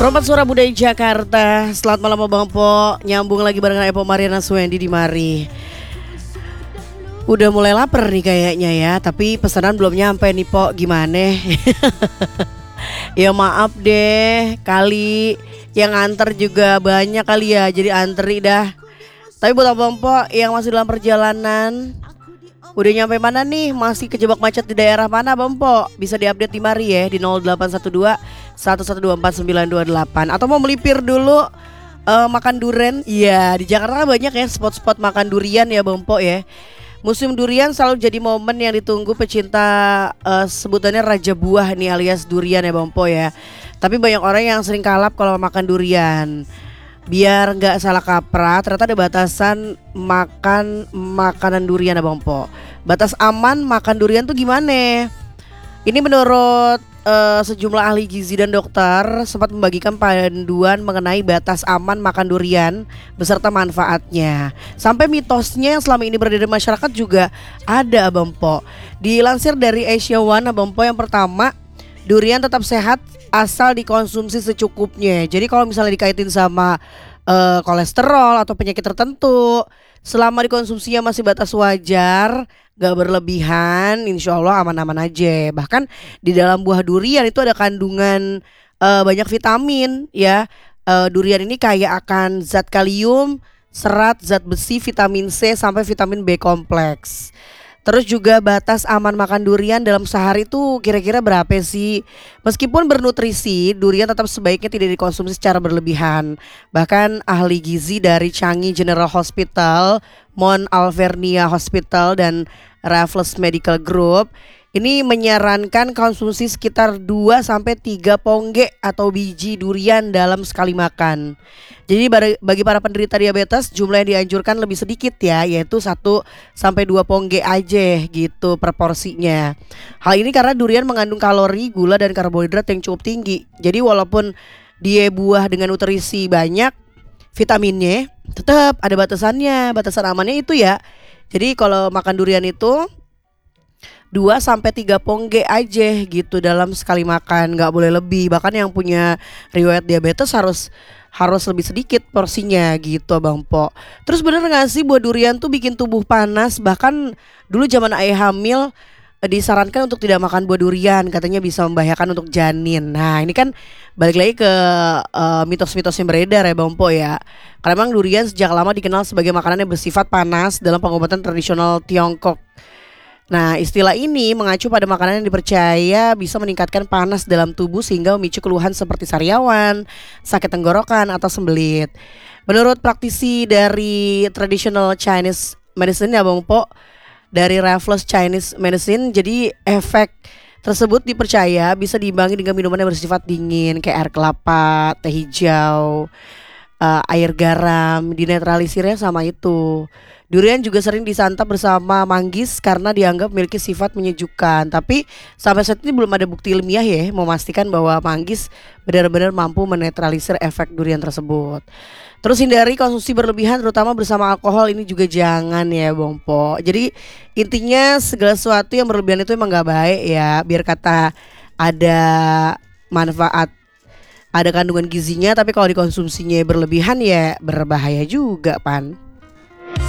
Perempat Suara Budaya Jakarta. Selamat malam Bang Po. Nyambung lagi barengan Epo Mariana Swendi di Mari. Udah mulai lapar nih kayaknya ya, tapi pesanan belum nyampe nih Po. Gimana? Ya maaf deh, kali yang antar juga banyak kali ya, jadi antri dah. Tapi buat Abang Po yang masih dalam perjalanan, udah nyampe mana nih? Masih kejebak macet di daerah mana Bang Po? Bisa diupdate di Mari ya di 0812 1124 928. Atau mau melipir dulu makan durian? Iya, di Jakarta kan banyak ya spot-spot makan durian ya Bang Po ya. Musim durian selalu jadi momen yang ditunggu pecinta sebutannya raja buah nih alias durian ya Bang Po ya. Tapi banyak orang yang sering kalap kalau makan durian. Biar nggak salah kaprah, ternyata ada batasan makan makanan durian ya Bang Po. Batas aman makan durian tuh gimana? Ini menurut sejumlah ahli gizi dan dokter sempat membagikan panduan mengenai batas aman makan durian beserta manfaatnya. Sampai mitosnya yang selama ini beredar di masyarakat juga ada Abang Po. Dilansir dari Asia One Abang Po, yang pertama, durian tetap sehat asal dikonsumsi secukupnya. Jadi kalau misalnya dikaitin sama kolesterol atau penyakit tertentu, selama dikonsumsinya masih batas wajar, gak berlebihan, insya Allah aman-aman aja. Bahkan di dalam buah durian itu ada kandungan banyak vitamin ya. Durian ini kaya akan zat kalium, serat, zat besi, vitamin C sampai vitamin B kompleks. Terus juga batas aman makan durian dalam sehari tuh kira-kira berapa sih? Meskipun bernutrisi, durian tetap sebaiknya tidak dikonsumsi secara berlebihan. Bahkan ahli gizi dari Changi General Hospital, Mount Alvernia Hospital dan Raffles Medical Group ini menyarankan konsumsi sekitar 2-3 pongge atau biji durian dalam sekali makan. Jadi bagi para penderita diabetes jumlah yang dianjurkan lebih sedikit ya, yaitu 1-2 pongge aja gitu per porsinya. Hal ini karena durian mengandung kalori, gula dan karbohidrat yang cukup tinggi. Jadi walaupun dia buah dengan nutrisi banyak, vitaminnya tetap ada batasannya. Batasan amannya itu ya. Jadi kalau makan durian itu 2-3 pongge aja gitu dalam sekali makan, nggak boleh lebih. Bahkan yang punya riwayat diabetes harus lebih sedikit porsinya gitu Bang Po. Terus bener nggak sih buah durian tuh bikin tubuh panas? Bahkan dulu zaman ayah hamil disarankan untuk tidak makan buah durian, katanya bisa membahayakan untuk janin. Nah ini kan balik lagi ke mitos-mitos yang beredar ya Bang Po ya. Karena memang durian sejak lama dikenal sebagai makanan yang bersifat panas dalam pengobatan tradisional Tiongkok. Nah istilah ini mengacu pada makanan yang dipercaya bisa meningkatkan panas dalam tubuh sehingga memicu keluhan seperti sariawan, sakit tenggorokan atau sembelit. Menurut praktisi dari traditional Chinese medicine ya Bang Po, dari Raffles Chinese Medicine, jadi efek tersebut dipercaya bisa diimbangi dengan minuman yang bersifat dingin kayak air kelapa, teh hijau, air garam, dinetralisirnya sama itu. Durian juga sering disantap bersama manggis karena dianggap memiliki sifat menyejukkan. Tapi sampai saat ini belum ada bukti ilmiah ya memastikan bahwa manggis benar-benar mampu menetralisir efek durian tersebut. Terus hindari konsumsi berlebihan terutama bersama alkohol, ini juga jangan ya Bang Po. Jadi intinya segala sesuatu yang berlebihan itu emang gak baik ya. Biar kata ada manfaat, ada kandungan gizinya, tapi kalau dikonsumsinya berlebihan ya berbahaya juga Pan.